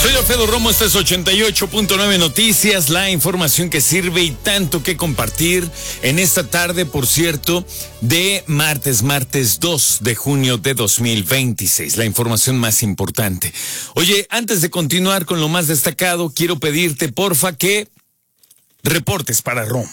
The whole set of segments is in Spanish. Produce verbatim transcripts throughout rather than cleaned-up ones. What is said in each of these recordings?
Soy Alfredo Romo, esto es ochenta y ocho punto nueve Noticias, la información que sirve y tanto que compartir en esta tarde, por cierto, de martes, martes dos de junio de dos mil veintiséis, la información más importante. Oye, antes de continuar con lo más destacado, quiero pedirte, porfa, que reportes para Romo.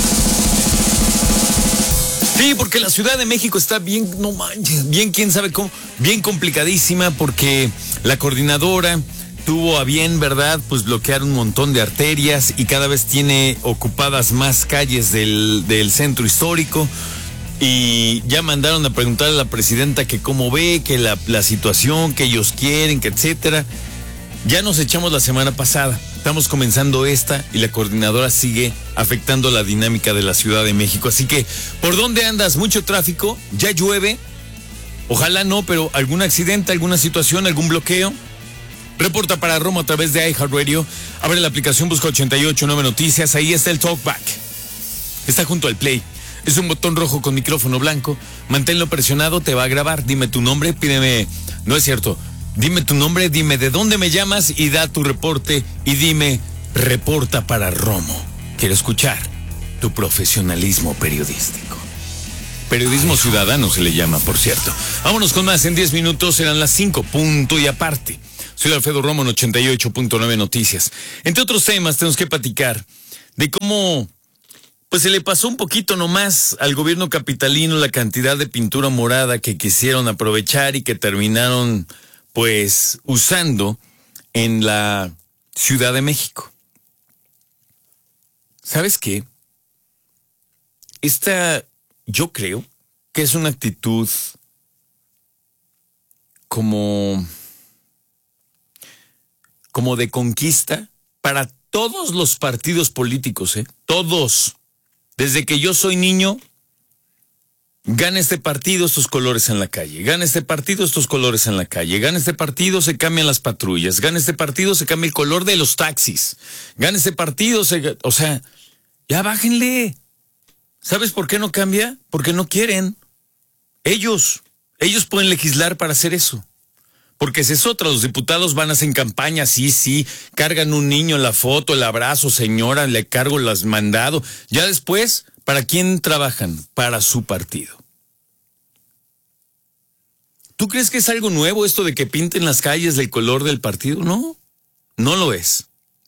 Sí, porque la Ciudad de México está bien, no manches, bien quién sabe cómo, bien complicadísima, porque la coordinadora tuvo a bien, ¿verdad?, pues bloquear un montón de arterias y cada vez tiene ocupadas más calles del, del centro histórico. Y ya mandaron a preguntar a la presidenta que cómo ve, que la, la situación, que ellos quieren, que etcétera. Ya nos echamos la semana pasada, estamos comenzando esta y la coordinadora sigue afectando la dinámica de la Ciudad de México. Así que, ¿por dónde andas? ¿Mucho tráfico? ¿Ya llueve? Ojalá no, pero ¿algún accidente, alguna situación, algún bloqueo? Reporta para Romo a través de iHeartRadio. Abre la aplicación, busca ochenta y ocho punto nueve Noticias. Ahí está el Talkback. Está junto al Play. Es un botón rojo con micrófono blanco. Manténlo presionado, te va a grabar. Dime tu nombre, pídeme... No es cierto. Dime tu nombre, dime de dónde me llamas y da tu reporte. Y dime, reporta para Romo. Quiero escuchar tu profesionalismo periodístico. Periodismo ciudadano se le llama, por cierto. Vámonos con más. En diez minutos serán las cinco, punto y aparte. Soy Alfredo Romo en ochenta y ocho punto nueve Noticias. Entre otros temas, tenemos que platicar de cómo pues se le pasó un poquito nomás al gobierno capitalino la cantidad de pintura morada que quisieron aprovechar y que terminaron pues usando en la Ciudad de México. ¿Sabes qué? Esta, yo creo que es una actitud como... como de conquista para todos los partidos políticos, ¿eh? Todos. Desde que yo soy niño, gana este partido, estos colores en la calle. Gana este partido, estos colores en la calle. Gana este partido, se cambian las patrullas. Gana este partido, se cambia el color de los taxis. Gana este partido, se... O sea, ya bájenle. ¿Sabes por qué no cambia? Porque no quieren. Ellos, ellos pueden legislar para hacer eso. Porque esa es otra, los diputados van a hacer campaña, sí, sí, cargan un niño, la foto, el abrazo, señora, le cargo las mandado. Ya después, ¿para quién trabajan? Para su partido. ¿Tú crees que es algo nuevo esto de que pinten las calles del color del partido? No, no lo es.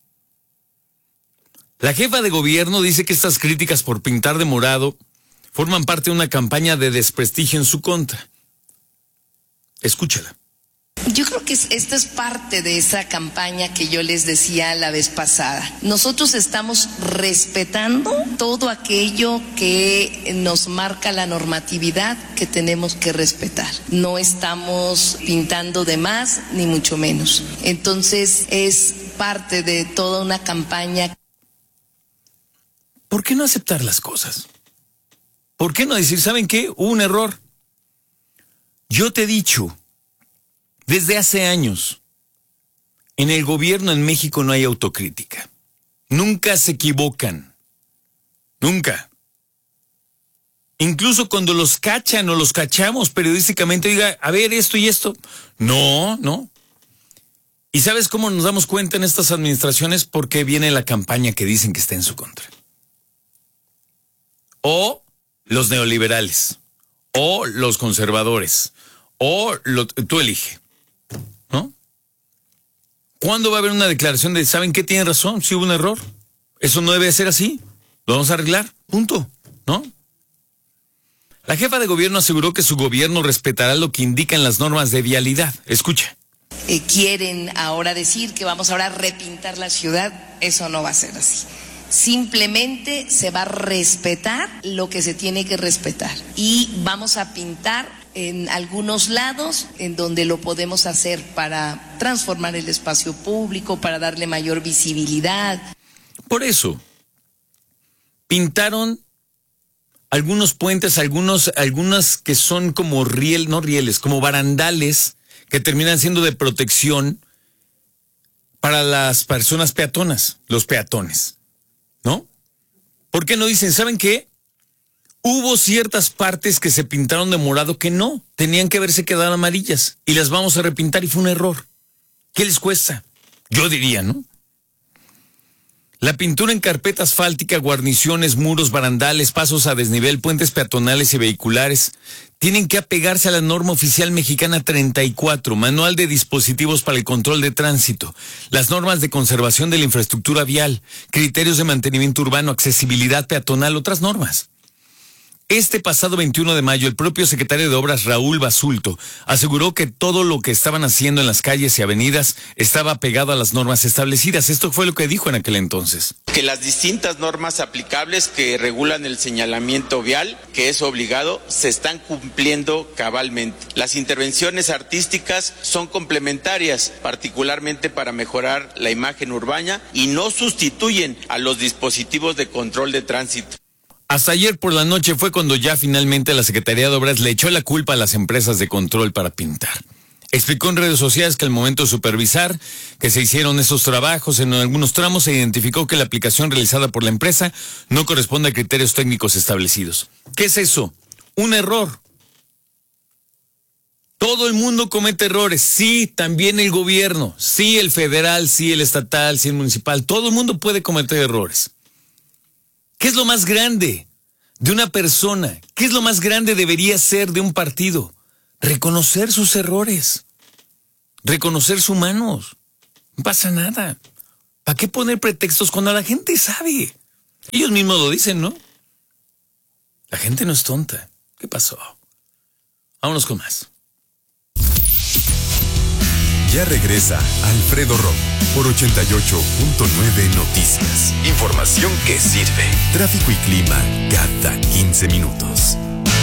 La jefa de gobierno dice que estas críticas por pintar de morado forman parte de una campaña de desprestigio en su contra. Escúchala. Yo creo que esta es parte de esa campaña que yo les decía la vez pasada. Nosotros estamos respetando todo aquello que nos marca la normatividad que tenemos que respetar. No estamos pintando de más, ni mucho menos. Entonces es parte de toda una campaña. ¿Por qué no aceptar las cosas? ¿Por qué no decir, ¿saben qué? Hubo un error. Yo te he dicho... Desde hace años, en el gobierno en México no hay autocrítica. Nunca se equivocan. Nunca. Incluso cuando los cachan o los cachamos periodísticamente, diga, a ver, esto y esto. No, no. ¿Y sabes cómo nos damos cuenta en estas administraciones? Porque viene la campaña que dicen que está en su contra. O los neoliberales. O los conservadores. O lo, tú elige. ¿No? ¿Cuándo va a haber una declaración de, ¿saben qué? Tienen razón, si hubo un error? Eso no debe ser así. Lo vamos a arreglar, punto, ¿no? La jefa de gobierno aseguró que su gobierno respetará lo que indican las normas de vialidad. Escucha. Eh, quieren ahora decir que vamos ahora a repintar la ciudad. Eso no va a ser así. Simplemente se va a respetar lo que se tiene que respetar. Y vamos a pintar en algunos lados en donde lo podemos hacer para transformar el espacio público, para darle mayor visibilidad. Por eso, pintaron algunos puentes, algunos, algunas que son como riel, no rieles, como barandales que terminan siendo de protección para las personas peatonas, los peatones, ¿no? ¿Por qué no dicen, ¿saben qué? Hubo ciertas partes que se pintaron de morado que no, tenían que haberse quedado amarillas y las vamos a repintar y fue un error. ¿Qué les cuesta? Yo diría, ¿no? La pintura en carpeta asfáltica, guarniciones, muros, barandales, pasos a desnivel, puentes peatonales y vehiculares tienen que apegarse a la norma oficial mexicana treinta y cuatro, Manual de Dispositivos para el Control de Tránsito, las normas de conservación de la infraestructura vial, criterios de mantenimiento urbano, accesibilidad peatonal, otras normas. Este pasado veintiuno de mayo, el propio secretario de Obras, Raúl Basulto, aseguró que todo lo que estaban haciendo en las calles y avenidas estaba pegado a las normas establecidas. Esto fue lo que dijo en aquel entonces. Que las distintas normas aplicables que regulan el señalamiento vial, que es obligado, se están cumpliendo cabalmente. Las intervenciones artísticas son complementarias, particularmente para mejorar la imagen urbana, y no sustituyen a los dispositivos de control de tránsito. Hasta ayer por la noche fue cuando ya finalmente la Secretaría de Obras le echó la culpa a las empresas de control para pintar. Explicó en redes sociales que al momento de supervisar que se hicieron esos trabajos en algunos tramos, se identificó que la aplicación realizada por la empresa no corresponde a criterios técnicos establecidos. ¿Qué es eso? Un error. Todo el mundo comete errores, sí, también el gobierno, sí el federal, sí el estatal, sí el municipal, todo el mundo puede cometer errores. ¿Qué es lo más grande de una persona? ¿Qué es lo más grande debería ser de un partido? Reconocer sus errores, reconocerse humanos. No pasa nada. ¿Para qué poner pretextos cuando la gente sabe? Ellos mismos lo dicen, ¿no? La gente no es tonta. ¿Qué pasó? Vámonos con más. Ya regresa Alfredo Romo por ochenta y ocho punto nueve Noticias. Información que sirve. Tráfico y clima cada quince minutos.